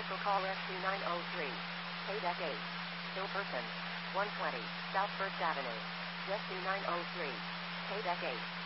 Special call S2903. Paydeck 8. Hillperson. 120. South First Avenue. S2903. Paydeck 8.